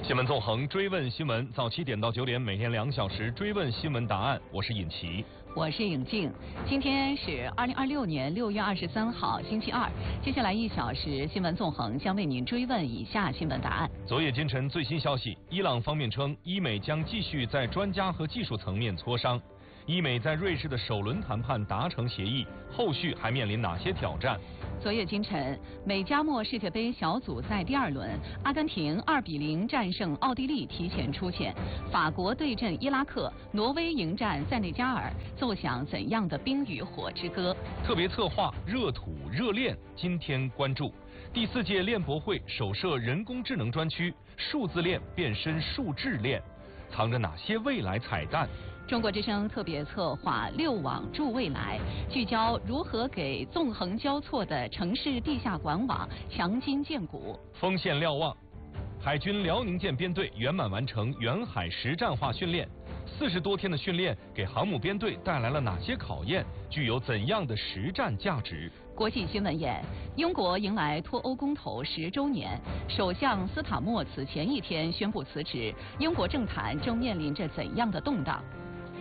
新闻纵横，追问新闻，早7点到9点，每天2小时追问新闻答案。我是尹奇， 我是尹静。今天是2026年6月23号，星期二。接下来1小时，新闻纵横将为您追问以下新闻答案。 昨夜今晨最新消息，伊朗方面称，伊美将继续在专家和技术层面磋商。伊美在瑞士的首轮谈判达成协议，后续还面临哪些挑战？ 昨夜今晨，美加墨世界杯小组赛第2轮，阿根廷2-0战胜奥地利，提前出线。法国对阵伊拉克，挪威迎战塞内加尔，奏响怎样的冰与火之歌？ 特别策划热土热炼，今天关注第4届链博会首设人工智能专区，数字链变身数智链，藏着哪些未来彩蛋？ 中国之声特别策划6网助未来，聚焦如何给纵横交错的城市地下管网强筋健骨。 锋线瞭望，海军辽宁舰编队圆满完成远海实战化训练，40多天的训练给航母编队带来了哪些考验？具有怎样的实战价值？ 国际新闻眼，英国迎来脱欧公投10周年，首相斯塔默此前一天宣布辞职，英国政坛正面临着怎样的动荡？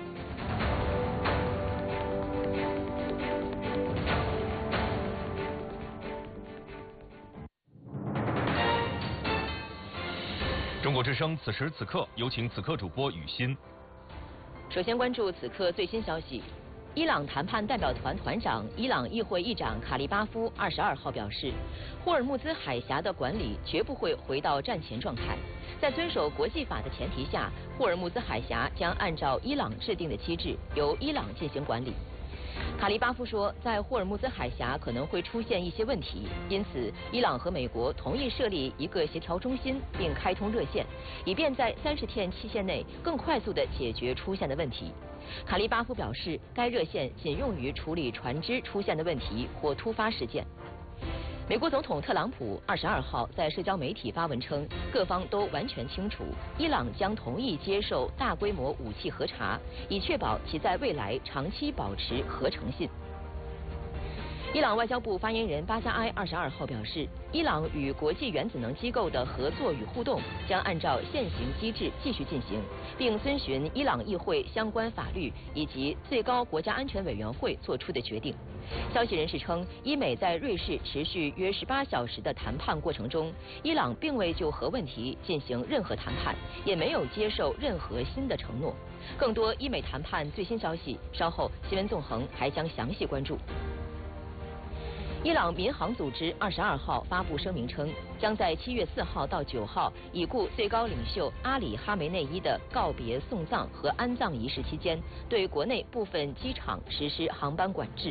中国之声此时此刻，有请此刻主播雨欣。 首先关注此刻最新消息，伊朗谈判代表团团长、伊朗议会议长卡利巴夫22号表示，霍尔木兹海峡的管理绝不会回到战前状态，在遵守国际法的前提下，霍尔木兹海峡将按照伊朗制定的机制由伊朗进行管理。卡利巴夫说，在霍尔木兹海峡可能会出现一些问题，因此伊朗和美国同意设立一个协调中心，并开通热线，以便在30天期限内更快速地解决出现的问题。卡利巴夫表示，该热线仅用于处理船只出现的问题或突发事件。美国总统特朗普22号在社交媒体发文称，各方都完全清楚，伊朗将同意接受大规模武器核查，以确保其在未来长期保持核诚信。伊朗外交部发言人巴加埃22号表示，伊朗与国际原子能机构的合作与互动将按照现行机制继续进行，并遵循伊朗议会相关法律以及最高国家安全委员会作出的决定。消息人士称，伊美在瑞士持续约18小时的谈判过程中，伊朗并未就核问题进行任何谈判，也没有接受任何新的承诺。更多伊美谈判最新消息，稍后新闻纵横还将详细关注。伊朗民航组织22号发布声明称，将在7月4号到9号已故最高领袖阿里哈梅内伊的告别送葬和安葬仪式期间，对国内部分机场实施航班管制。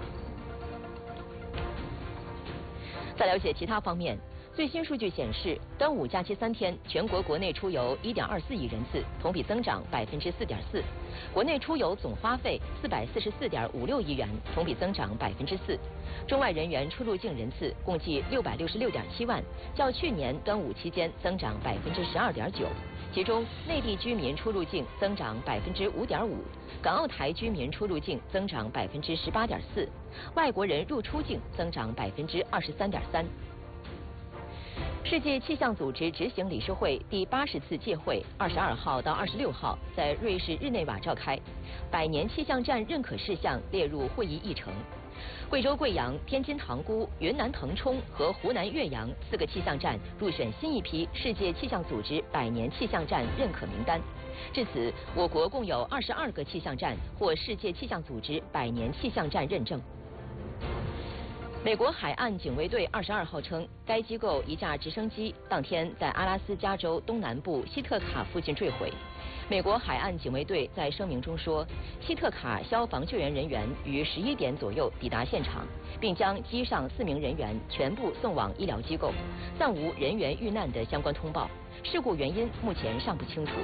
在了解其他方面，最新数据显示，端午假期3天，全国国内出游1.24亿人次，同比增长4.4%；国内出游总花费444.56亿元，同比增长4%；中外人员出入境人次共计666.7万，较去年端午期间增长12.9%。其中，内地居民出入境增长5.5%，港澳台居民出入境增长18.4%，外国人入出境增长23.3%。世界气象组织执行理事会第80次届会22号到26号在瑞士日内瓦召开，100年气象站认可事项列入会议议程。贵州贵阳、天津塘沽、云南腾冲和湖南岳阳4个气象站入选新一批世界气象组织100年气象站认可名单。至此，我国共有22个气象站获世界气象组织100年气象站认证。美国海岸警卫队22号称，该机构一架直升机当天在阿拉斯加州东南部希特卡附近坠毁。美国海岸警卫队在声明中说，希特卡消防救援人员于11点左右抵达现场，并将机上4名人员全部送往医疗机构，暂无人员遇难的相关通报。事故原因目前尚不清楚。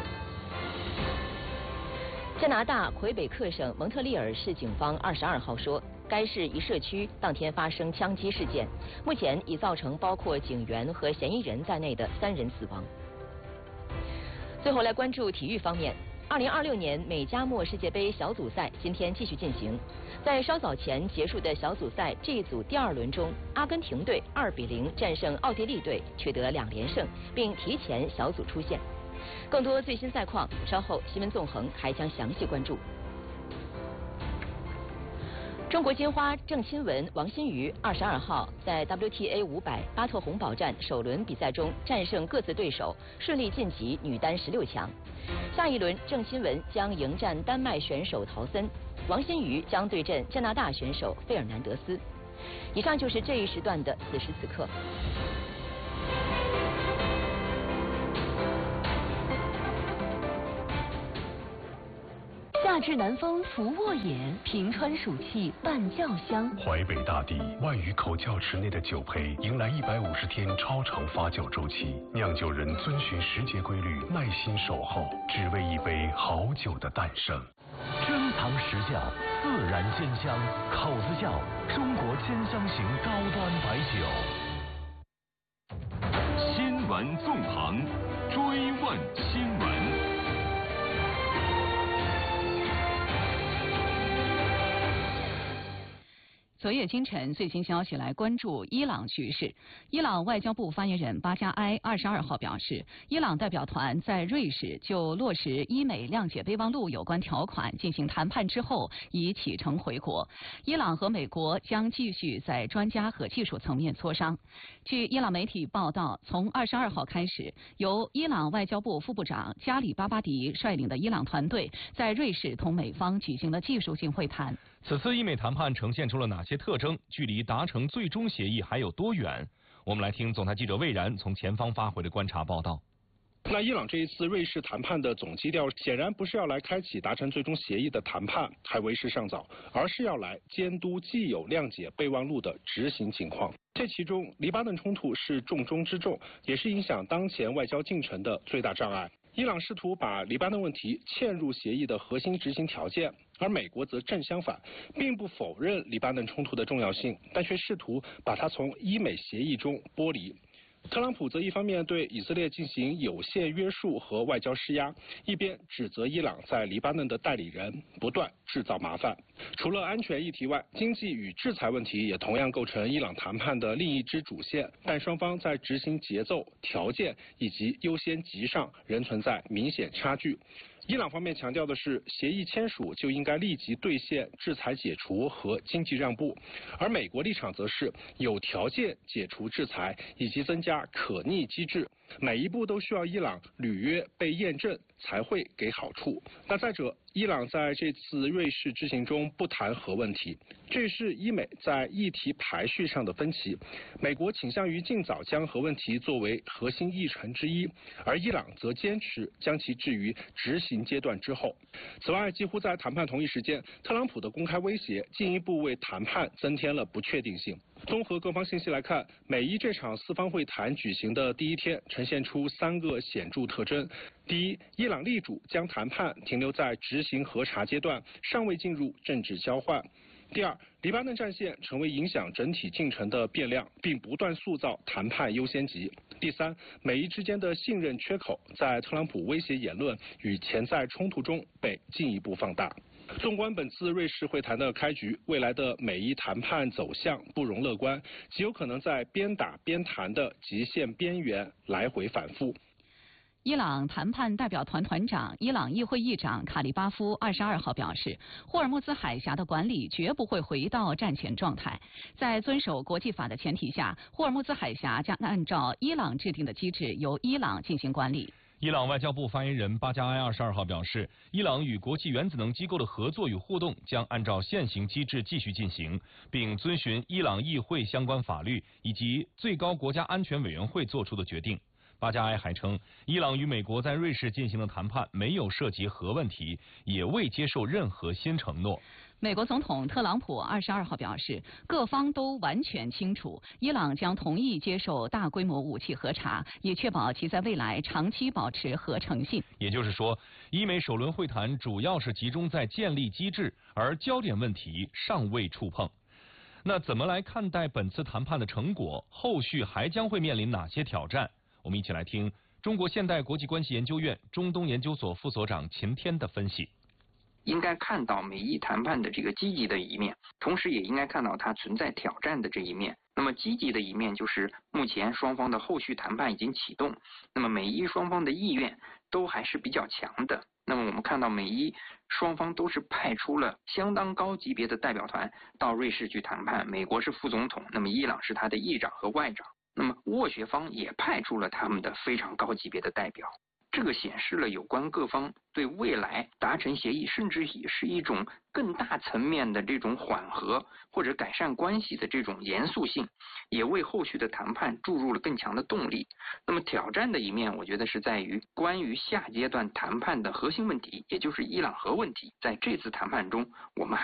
加拿大魁北克省蒙特利尔市警方22号说，该市一社区当天发生枪击事件，目前已造成包括警员和嫌疑人在内的3人死亡。最后来关注体育方面， 2026年美加墨世界杯小组赛今天继续进行，在稍早前结束的小组赛这一组第2轮中，阿根廷队2比0战胜奥地利队，取得2连胜，并提前小组出线。更多最新赛况，稍后新闻纵横还将详细关注。中国金花郑钦文、王欣瑜22号在 WTA 500巴特洪堡站首轮比赛中战胜各自对手，顺利晋级女单16强。下一轮，郑钦文将迎战丹麦选手陶森，王欣瑜将对阵加拿大选手费尔南德斯。以上就是这一时段的此时此刻。 夏至南风拂沃野，平川暑气伴教香。 淮北大地万余口窖池内的酒胚迎来150天超长发酵周期，酿酒人遵循时节规律，耐心守候，只为一杯好酒的诞生。 珍藏实窖，自然鲜香，口子窖，中国兼香型高端白酒。 新闻纵横，追问新闻。 昨夜今晨最新消息来关注伊朗局势。伊朗外交部发言人巴加埃22号表示，伊朗代表团在瑞士就落实伊美谅解备忘录有关条款进行谈判之后，已启程回国。伊朗和美国将继续在专家和技术层面磋商。据伊朗媒体报道，从22号开始，由伊朗外交部副部长加里巴巴迪率领的伊朗团队在瑞士同美方举行了技术性会谈。 此次伊美谈判呈现出了哪些特征？距离达成最终协议还有多远？我们来听总台记者魏然从前方发回的观察报道。 那伊朗这一次瑞士谈判的总基调显然不是要来开启达成最终协议的谈判，还为时尚早，而是要来监督既有谅解备忘录的执行情况。这其中，黎巴嫩冲突是重中之重，也是影响当前外交进程的最大障碍。伊朗试图把黎巴嫩问题嵌入协议的核心执行条件，而美国则正相反，并不否认黎巴嫩冲突的重要性，但却试图把它从伊美协议中剥离。特朗普则一方面对以色列进行有限约束和外交施压，一边指责伊朗在黎巴嫩的代理人不断制造麻烦。除了安全议题外，经济与制裁问题也同样构成伊朗谈判的另一支主线，但双方在执行节奏、条件以及优先级上仍存在明显差距。伊朗方面强调的是，协议签署就应该立即兑现制裁解除和经济让步，而美国立场则是有条件解除制裁以及增加可逆机制，每一步都需要伊朗履约被验证才会给好处。那再者，伊朗在这次瑞士之行中不谈核问题，这是伊美在议题排序上的分歧。美国倾向于尽早将核问题作为核心议程之一，而伊朗则坚持将其置于执行阶段之后。此外，几乎在谈判同一时间，特朗普的公开威胁进一步为谈判增添了不确定性。综合各方信息来看，美伊这场四方会谈举行的第一天呈现出3个显著特征。第一，伊朗力主将谈判停留在执行核查阶段，尚未进入政治交换。第二，黎巴嫩战线成为影响整体进程的变量，并不断塑造谈判优先级。第三，美伊之间的信任缺口在特朗普威胁言论与潜在冲突中被进一步放大。纵观本次瑞士会谈的开局，未来的美伊谈判走向不容乐观，极有可能在边打边谈的极限边缘来回反复。 伊朗谈判代表团团长、伊朗议会议长卡利巴夫22号表示，霍尔木兹海峡的管理绝不会回到战前状态。在遵守国际法的前提下，霍尔木兹海峡将按照伊朗制定的机制由伊朗进行管理。 伊朗外交部发言人巴加埃22号表示，伊朗与国际原子能机构的合作与互动将按照现行机制继续进行，并遵循伊朗议会相关法律以及最高国家安全委员会作出的决定。巴加埃还称，伊朗与美国在瑞士进行的谈判没有涉及核问题，也未接受任何新承诺。 美国总统特朗普22号表示，各方都完全清楚，伊朗将同意接受大规模武器核查，以确保其在未来长期保持合诚信。 也就是说，伊美首轮会谈主要是集中在建立机制，而焦点问题尚未触碰。那怎么来看待本次谈判的成果？后续还将会面临哪些挑战？我们一起来听中中国现代国际关系研究院中东研究所副所长秦天的分析。 应该看到美伊谈判的这个积极的一面，同时也应该看到它存在挑战的这一面。那么积极的一面就是目前双方的后续谈判已经启动，那么美伊双方的意愿都还是比较强的。那么我们看到美伊双方都是派出了相当高级别的代表团到瑞士去谈判，美国是副总统，那么伊朗是他的议长和外长，那么斡旋方也派出了他们的非常高级别的代表。这个显示了有关各方对未来达成协议，甚至也是一种更大层面的这种缓和或者改善关系的这种严肃性，也为后续的谈判注入了更强的动力。那么挑战的一面，我觉得是在于关于下阶段谈判的核心问题，也就是伊朗核问题，在这次谈判中我们